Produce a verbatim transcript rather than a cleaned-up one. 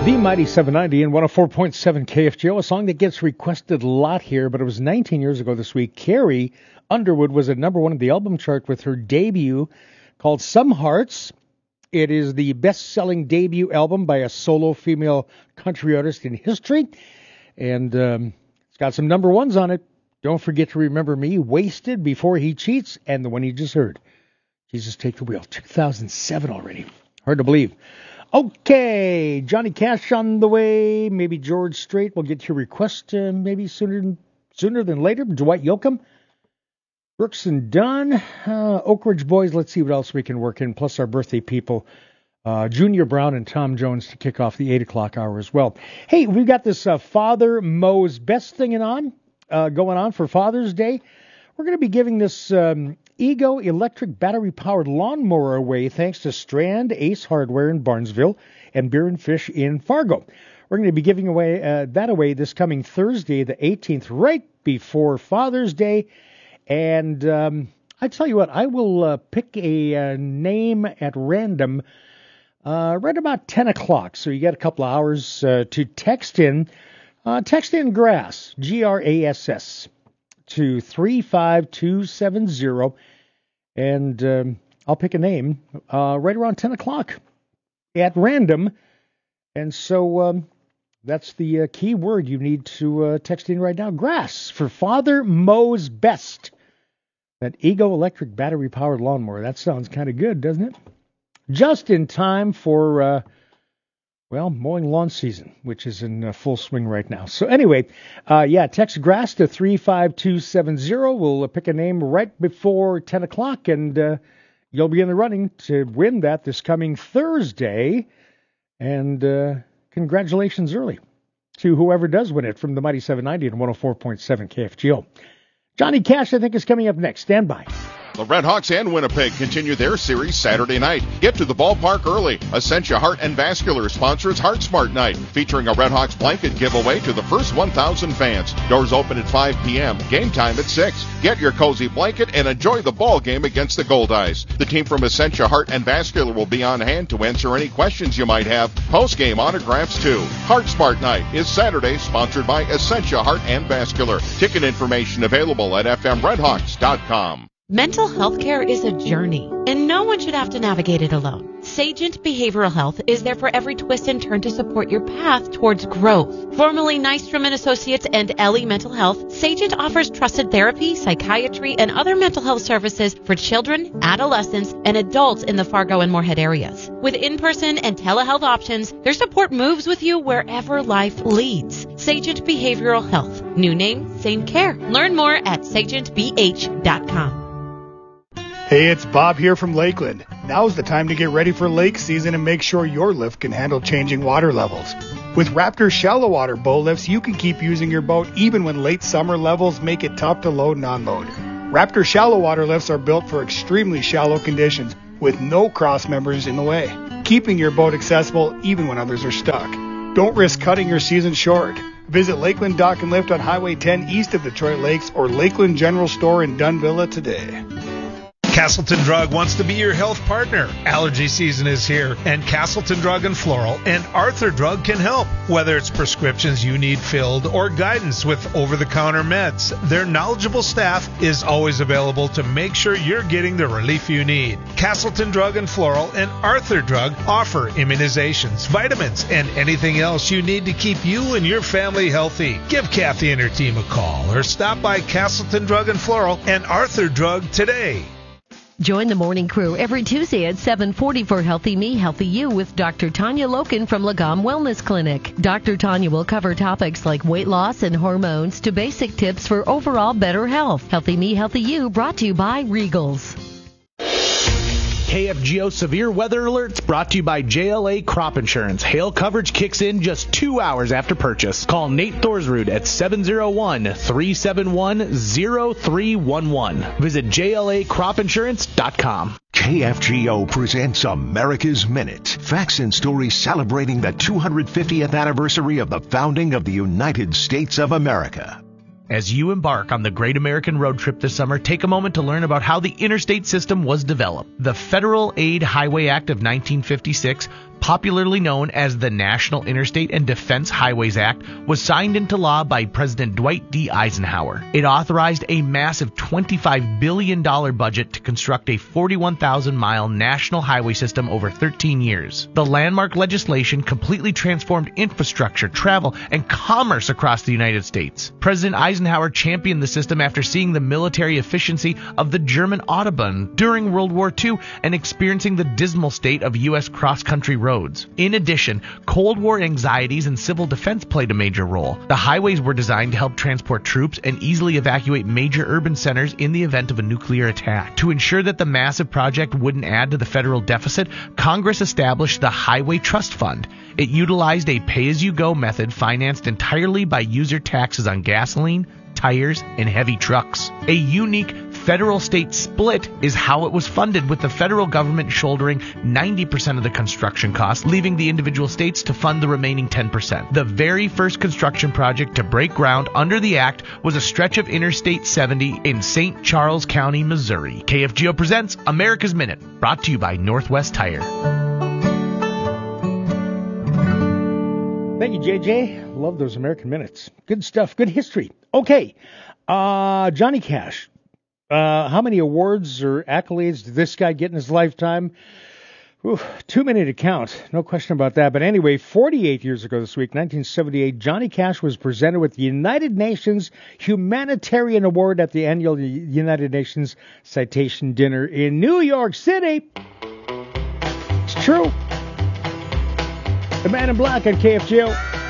The Mighty seven ninety and one oh four point seven K F G O, a song that gets requested a lot here, but it was nineteen years ago this week. Carrie Underwood was at number one of the album chart with her debut called Some Hearts. It is the best-selling debut album by a solo female country artist in history, and um, it's got some number ones on it. Don't Forget to Remember Me, Wasted, Before He Cheats, and the one you just heard, Jesus Take the Wheel, two thousand seven already. Hard to believe. Okay, Johnny Cash on the way. Maybe George Strait. We'll get to your request uh, maybe sooner than, sooner than later. Dwight Yoakam, Brooks and Dunn, uh, Oak Ridge Boys. Let's see what else we can work in. Plus our birthday people, uh, Junior Brown and Tom Jones to kick off the eight o'clock hour as well. Hey, we've got this uh, Father Mo's Best thing on, uh, going on for Father's Day. We're going to be giving this um, Ego electric battery-powered lawnmower away thanks to Strand Ace Hardware in Barnesville and Beer and Fish in Fargo. We're going to be giving away uh, that away this coming Thursday, the eighteenth, right before Father's Day. And um, I tell you what, I will uh, pick a uh, name at random uh, right about ten o'clock. So you got a couple of hours uh, to text in. Uh, text in GRASS, G R A S S, to three five two seven zero. And um, I'll pick a name uh, right around ten o'clock at random. And so um, that's the uh, key word you need to uh, text in right now. GRASS for Father Mo's Best. That Ego electric battery-powered lawnmower. That sounds kind of good, doesn't it? Just in time for, uh, well, mowing lawn season, which is in uh, full swing right now. So anyway, uh, yeah, text GRASS to three five two seven zero. We'll uh, pick a name right before ten o'clock, and uh, you'll be in the running to win that this coming Thursday. And uh, congratulations early to whoever does win it from the Mighty seven ninety and one oh four point seven K F G O. Johnny Cash, I think, is coming up next. Stand by. The Redhawks and Winnipeg continue their series Saturday night. Get to the ballpark early. Essentia Heart and Vascular sponsors Heart Smart Night, featuring a Redhawks blanket giveaway to the first one thousand fans. Doors open at five p.m. Game time at six. Get your cozy blanket and enjoy the ball game against the Goldeyes. The team from Essentia Heart and Vascular will be on hand to answer any questions you might have. Post-game autographs, too. Heart Smart Night is Saturday, sponsored by Essentia Heart and Vascular. Ticket information available at f m redhawks dot com. Mental health care is a journey, and no one should have to navigate it alone. Sagent Behavioral Health is there for every twist and turn to support your path towards growth. Formerly Nystrom and Associates and Ellie Mental Health, Sagent offers trusted therapy, psychiatry, and other mental health services for children, adolescents, and adults in the Fargo and Moorhead areas. With in-person and telehealth options, their support moves with you wherever life leads. Sagent Behavioral Health. New name, same care. Learn more at sagent b h dot com. Hey, it's Bob here from Lakeland. Now's the time to get ready for lake season and make sure your lift can handle changing water levels. With Raptor shallow water bow lifts, you can keep using your boat even when late summer levels make it tough to load and unload. Raptor shallow water lifts are built for extremely shallow conditions with no cross members in the way, keeping your boat accessible even when others are stuck. Don't risk cutting your season short. Visit Lakeland Dock and Lift on Highway ten east of Detroit Lakes or Lakeland General Store in Dunvilla today. Castleton Drug wants to be your health partner. Allergy season is here, and Castleton Drug and Floral and Arthur Drug can help. Whether it's prescriptions you need filled or guidance with over-the-counter meds, their knowledgeable staff is always available to make sure you're getting the relief you need. Castleton Drug and Floral and Arthur Drug offer immunizations, vitamins, and anything else you need to keep you and your family healthy. Give Kathy and her team a call or stop by Castleton Drug and Floral and Arthur Drug today. Join the morning crew every Tuesday at seven forty for Healthy Me, Healthy You with Doctor Tanya Loken from Lagom Wellness Clinic. Doctor Tanya will cover topics like weight loss and hormones to basic tips for overall better health. Healthy Me, Healthy You brought to you by Regals. K F G O Severe Weather Alerts brought to you by J L A Crop Insurance. Hail coverage kicks in just two hours after purchase. Call Nate Thorsrud at seven oh one, three seven one, oh three one one. Visit J L A crop insurance dot com. K F G O presents America's Minute. Facts and stories celebrating the two hundred fiftieth anniversary of the founding of the United States of America. As you embark on the Great American Road Trip this summer, take a moment to learn about how the interstate system was developed. The Federal Aid Highway Act of nineteen fifty-six, popularly known as the National Interstate and Defense Highways Act, was signed into law by President Dwight D. Eisenhower. It authorized a massive twenty-five billion dollars budget to construct a forty-one thousand mile national highway system over thirteen years. The landmark legislation completely transformed infrastructure, travel, and commerce across the United States. President Eisenhower championed the system after seeing the military efficiency of the German Autobahn during World War Two and experiencing the dismal state of U S cross-country roads. In addition, Cold War anxieties and civil defense played a major role. The highways were designed to help transport troops and easily evacuate major urban centers in the event of a nuclear attack. To ensure that the massive project wouldn't add to the federal deficit, Congress established the Highway Trust Fund. It utilized a pay-as-you-go method financed entirely by user taxes on gasoline, tires, and heavy trucks. A unique federal-state split is how it was funded, with the federal government shouldering ninety percent of the construction costs, leaving the individual states to fund the remaining ten percent. The very first construction project to break ground under the act was a stretch of Interstate seventy in Saint Charles County, Missouri. K F G O presents America's Minute, brought to you by Northwest Tire. Thank you, J J. Love those American Minutes. Good stuff. Good history. Okay. Uh, Johnny Cash. Uh, how many awards or accolades did this guy get in his lifetime? Oof, too many to count. No question about that. But anyway, forty-eight years ago this week, nineteen seventy-eight, Johnny Cash was presented with the United Nations Humanitarian Award at the annual United Nations Citation Dinner in New York City. It's true. The Man in Black on K F G O.